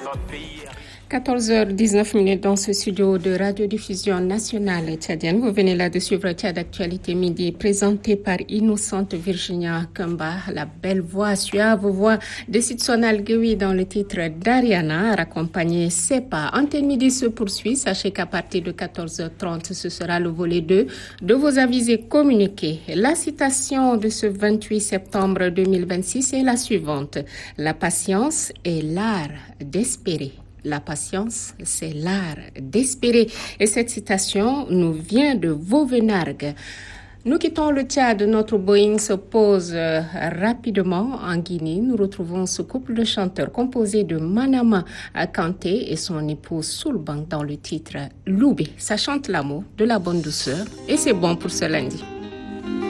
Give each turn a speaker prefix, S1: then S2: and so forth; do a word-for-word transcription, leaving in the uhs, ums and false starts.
S1: quatorze heures dix-neuf minutes dans ce studio de radiodiffusion nationale tchadienne. Vous venez là de suivre Tchad Actualité Midi, présenté par Innocente Virginia Kamba, la belle voix suave, voix de Sidsonal Gewi dans le titre d'Ariana, raccompagné Sepa. Antenne Midi se poursuit. Sachez qu'à partir de quatorze heures trente, ce sera le volet deux de vos avis et communiqués. La citation de ce vingt-huit septembre deux mille vingt-six est la suivante. La patience est l'art d'espérer. La patience, c'est l'art d'espérer. Et cette citation nous vient de Vauvenargues. Nous quittons le Tchad. Notre Boeing se pose euh, rapidement en Guinée. Nous retrouvons ce couple de chanteurs composé de Manama Kanté et son épouse Soulbang dans le titre Loubé. Ça chante l'amour, de la bonne douceur et c'est bon pour ce lundi.